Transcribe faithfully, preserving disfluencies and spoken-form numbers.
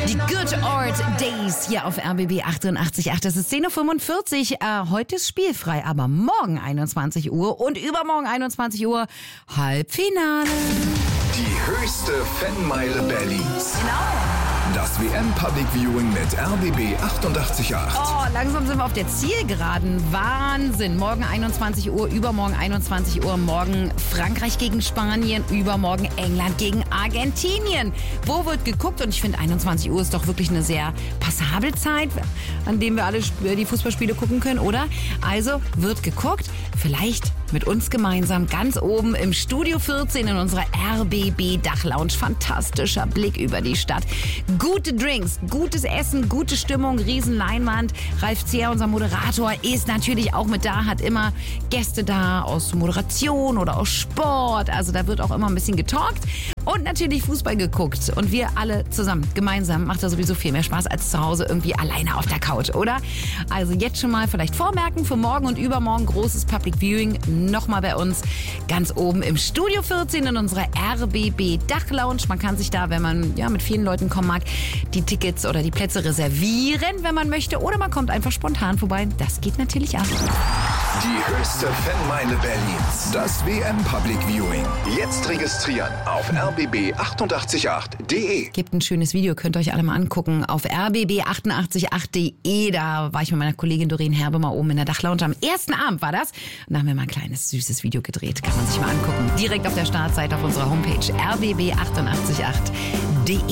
Die Good Old Days hier auf R B B achtundachtzig Komma acht. Das ist zehn Uhr fünfundvierzig. Äh, heute ist spielfrei, aber morgen einundzwanzig Uhr und übermorgen einundzwanzig Uhr Halbfinale. Die höchste Fanmeile Berlins. Genau. Das W M Public Viewing mit R B B achtundachtzig Komma acht. Oh, langsam sind wir auf der Zielgeraden. Wahnsinn. Morgen einundzwanzig Uhr, übermorgen einundzwanzig Uhr. Morgen Frankreich gegen Spanien, übermorgen England gegen Argentinien. Wo wird geguckt? Und ich finde, einundzwanzig Uhr ist doch wirklich eine sehr passable Zeit, an dem wir alle die Fußballspiele gucken können, oder? Also wird geguckt. Vielleicht mit uns gemeinsam ganz oben im Studio vierzehn in unserer R B B Dachlounge. Fantastischer Blick über die Stadt. Gute Drinks, gutes Essen, gute Stimmung, Riesenleinwand. Ralf Zehr, unser Moderator, ist natürlich auch mit da, hat immer Gäste da aus Moderation oder aus Sport. Also da wird auch immer ein bisschen getalkt. Und natürlich Fußball geguckt. Und wir alle zusammen, gemeinsam, macht da sowieso viel mehr Spaß als zu Hause irgendwie alleine auf der Couch, oder? Also jetzt schon mal vielleicht vormerken für morgen und übermorgen großes Public Viewing. Nochmal bei uns ganz oben im Studio vierzehn in unserer R B B Dachlounge. Man kann sich da, wenn man ja mit vielen Leuten kommen mag, die Tickets oder die Plätze reservieren, wenn man möchte. Oder man kommt einfach spontan vorbei. Das geht natürlich auch. Die höchste Fanmeile Berlins. Das W M Public Viewing. Jetzt registrieren auf r b b achtundachtzig Komma acht punkt de. Gibt ein schönes Video, könnt ihr euch alle mal angucken auf r b b achtundachtzig Komma acht punkt de. Da war ich mit meiner Kollegin Doreen Herbe mal oben in der Dachlounge. Am ersten Abend war das. Und da haben wir mal ein kleines, süßes Video gedreht. Kann man sich mal angucken. Direkt auf der Startseite auf unserer Homepage r b b achtundachtzig Komma acht punkt de.